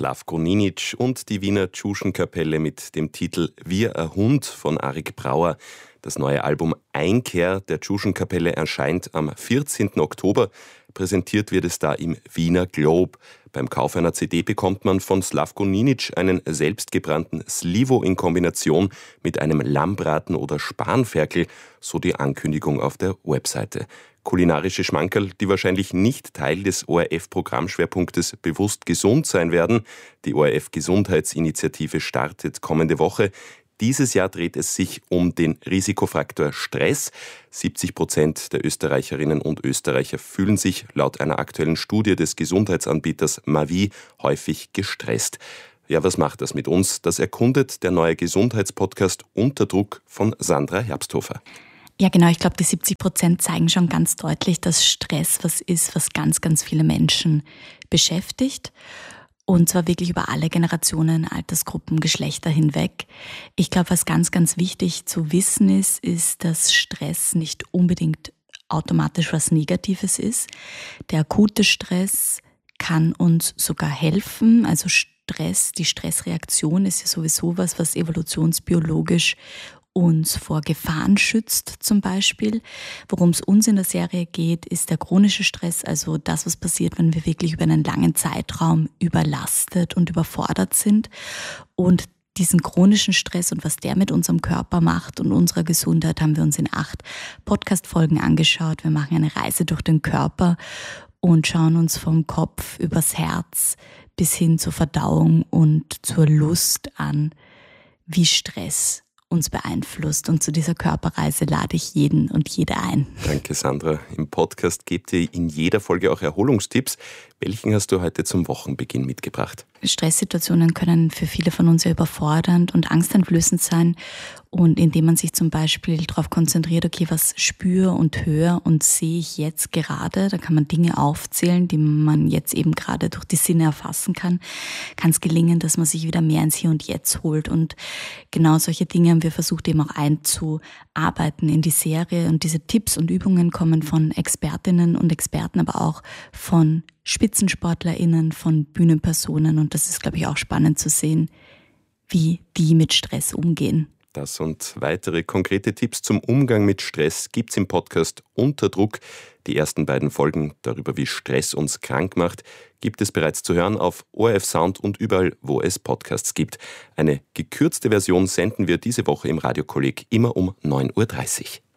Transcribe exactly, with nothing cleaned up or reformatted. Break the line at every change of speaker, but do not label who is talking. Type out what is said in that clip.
Slavko Ninic und die Wiener Tschuschenkapelle mit dem Titel Wir a Hund von Arik Brauer. Das neue Album Einkehr der Tschuschenkapelle erscheint am vierzehnten Oktober. Präsentiert wird es da im Wiener Globe. Beim Kauf einer C D bekommt man von Slavko Ninic einen selbstgebrannten Slivo in Kombination mit einem Lammbraten oder Spanferkel, so die Ankündigung auf der Webseite. Kulinarische Schmankerl, die wahrscheinlich nicht Teil des O R F-Programmschwerpunktes Bewusst gesund sein werden. Die O R F-Gesundheitsinitiative startet kommende Woche. Dieses Jahr dreht es sich um den Risikofaktor Stress. siebzig Prozent der Österreicherinnen und Österreicher fühlen sich laut einer aktuellen Studie des Gesundheitsanbieters Mavi häufig gestresst. Ja, was macht das mit uns? Das erkundet der neue Gesundheitspodcast Unter Druck von Sandra Herbsthofer.
Ja, genau. Ich glaube, die siebzig Prozent zeigen schon ganz deutlich, dass Stress was ist, was ganz, ganz viele Menschen beschäftigt. Und zwar wirklich über alle Generationen, Altersgruppen, Geschlechter hinweg. Ich glaube, was ganz, ganz wichtig zu wissen ist, ist, dass Stress nicht unbedingt automatisch was Negatives ist. Der akute Stress kann uns sogar helfen. Also Stress, die Stressreaktion ist ja sowieso was, was evolutionsbiologisch uns vor Gefahren schützt zum Beispiel. Worum es uns in der Serie geht, ist der chronische Stress, also das, was passiert, wenn wir wirklich über einen langen Zeitraum überlastet und überfordert sind. Und diesen chronischen Stress und was der mit unserem Körper macht und unserer Gesundheit haben wir uns in acht Podcast-Folgen angeschaut. Wir machen eine Reise durch den Körper und schauen uns vom Kopf übers Herz bis hin zur Verdauung und zur Lust an, wie Stress uns beeinflusst. Und zu dieser Körperreise lade ich jeden und jede ein.
Danke, Sandra. Im Podcast gebt ihr in jeder Folge auch Erholungstipps. Welchen hast du heute zum Wochenbeginn mitgebracht?
Stresssituationen können für viele von uns ja überfordernd und angsteinflößend sein. Und indem man sich zum Beispiel darauf konzentriert, okay, was spüre und höre und sehe ich jetzt gerade, da kann man Dinge aufzählen, die man jetzt eben gerade durch die Sinne erfassen kann, kann es gelingen, dass man sich wieder mehr ins Hier und Jetzt holt. Und genau solche Dinge haben wir versucht eben auch einzuarbeiten in die Serie. Und diese Tipps und Übungen kommen von Expertinnen und Experten, aber auch von SpitzensportlerInnen, von Bühnenpersonen. Und das ist, glaube ich, auch spannend zu sehen, wie die mit Stress umgehen.
Das und weitere konkrete Tipps zum Umgang mit Stress gibt's im Podcast Unter Druck. Die ersten beiden Folgen darüber, wie Stress uns krank macht, gibt es bereits zu hören auf O R F Sound und überall, wo es Podcasts gibt. Eine gekürzte Version senden wir diese Woche im Radiokolleg immer um neun Uhr dreißig.